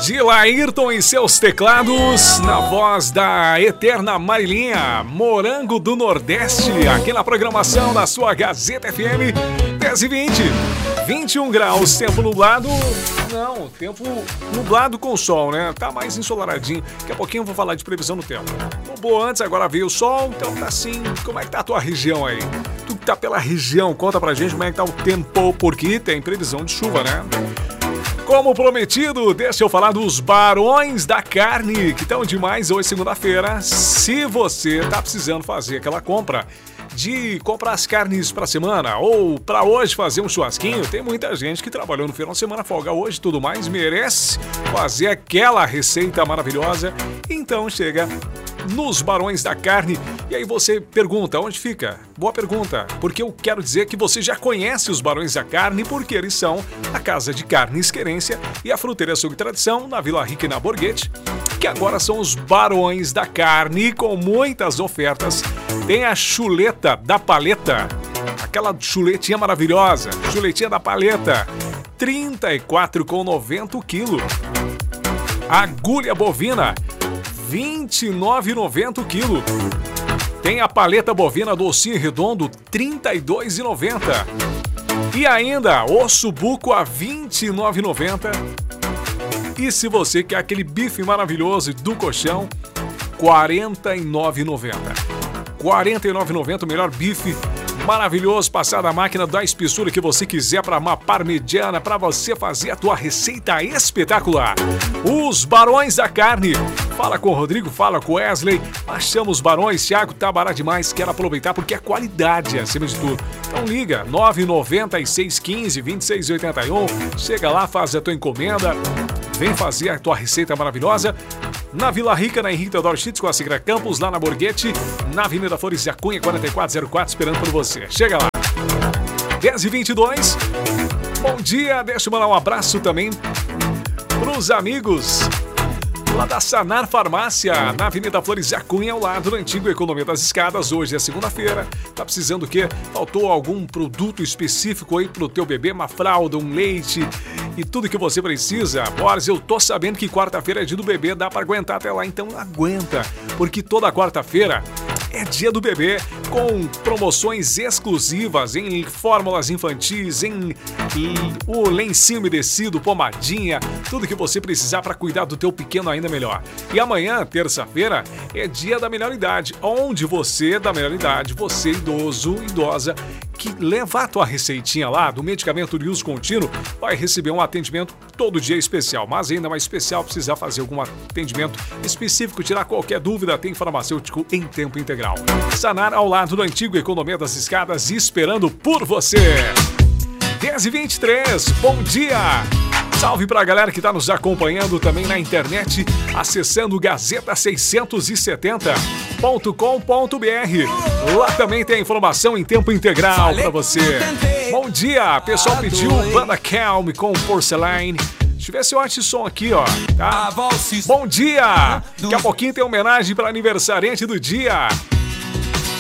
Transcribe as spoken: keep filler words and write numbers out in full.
de Laírton e seus teclados, na voz da eterna Marilinha, Morango do Nordeste, aqui na programação da sua Gazeta F M, dez e vinte, vinte e um graus, tempo nublado, não, tempo nublado com sol, né? Tá mais ensolaradinho, daqui a pouquinho eu vou falar de previsão no tempo. Nublou antes, agora veio o sol, então tá assim, como é que tá a tua região aí? Tu que tá pela região, conta pra gente como é que tá o tempo, porque tem previsão de chuva, né? Como prometido, deixa eu falar dos Barões da Carne, que estão demais hoje, segunda-feira. Se você tá precisando fazer aquela compra de comprar as carnes para semana ou para hoje fazer um churrasquinho, tem muita gente que trabalhou no final de semana, folga hoje e tudo mais, merece fazer aquela receita maravilhosa. Então chega nos Barões da Carne. E aí você pergunta, onde fica? Boa pergunta, porque eu quero dizer que você já conhece os Barões da Carne, porque eles são a Casa de Carnes Querência e a Fruteira Açougue Tradição, na Vila Rica e na Borghetti, que agora são os Barões da Carne, com muitas ofertas. Tem a chuleta da paleta, aquela chuletinha maravilhosa, chuletinha da paleta, trinta e quatro reais e noventa centavos o quilo. Agulha bovina, vinte e nove reais e noventa centavos o quilo. Tem a paleta bovina docinho e redondo, trinta e dois reais e noventa centavos. E ainda, osso buco a vinte e nove reais e noventa centavos. E se você quer aquele bife maravilhoso do colchão, quarenta e nove reais e noventa centavos. quarenta e nove reais e noventa centavos, o melhor bife maravilhoso, passar na máquina da espessura que você quiser para uma parmegiana, para você fazer a tua receita espetacular. Os Barões da Carne. Fala com o Rodrigo, fala com o Wesley. Achamos os Barões, Thiago, tá barato demais, quero aproveitar porque é qualidade acima de tudo. Então liga, nove nove seis um cinco, dois seis oito um, chega lá, faz a tua encomenda, vem fazer a tua receita maravilhosa. Na Vila Rica, na Henrique Teodoro Schitz, com a Sigra Campos, lá na Borghetti, na Avenida Flores da Cunha, quarenta e quatro zero quatro, esperando por você. Chega lá. dez e vinte e dois. Bom dia, deixa eu mandar um abraço também pros amigos lá da Sanar Farmácia, na Avenida Flores da Cunha, ao lado do antigo Economia das Escadas. Hoje é segunda-feira. Tá precisando o quê? Faltou algum produto específico aí pro teu bebê? Uma fralda, um leite e tudo que você precisa? Boris, eu tô sabendo que quarta-feira é dia do bebê, dá pra aguentar até lá, então aguenta, porque toda quarta-feira é dia do bebê, com promoções exclusivas em fórmulas infantis, em o lencinho umedecido, pomadinha, tudo que você precisar para cuidar do teu pequeno ainda melhor. E amanhã, terça-feira, é dia da melhor idade, onde você, da melhor idade, você idoso, idosa, que levar a tua receitinha lá do medicamento de uso contínuo, vai receber um atendimento todo dia especial, mas ainda mais especial, precisar fazer algum atendimento específico, tirar qualquer dúvida, tem farmacêutico em tempo integral. Sanar, ao lado do antigo Economia das Escadas, esperando por você. dez e vinte e três, bom dia! Salve pra galera que tá nos acompanhando também na internet, acessando gazeta seiscentos e setenta ponto com ponto b r. Lá também tem informação em tempo integral pra você. Bom dia, pessoal pediu Banda Calm com Porcelain. Deixa eu ver se eu acho esse som aqui, ó, tá? Bom dia! Daqui a pouquinho tem homenagem para aniversariante do dia.